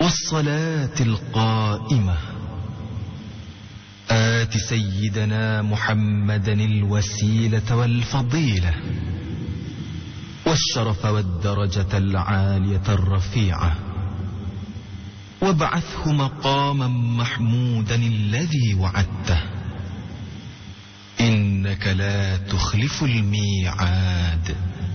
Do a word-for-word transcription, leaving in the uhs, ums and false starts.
والصلاة القائمة آت سيدنا محمدا الوسيلة والفضيلة والشرف والدرجة العالية الرفيعة وابعثه مقاما محمودا الذي وعدته إنك لا تخلف الميعاد.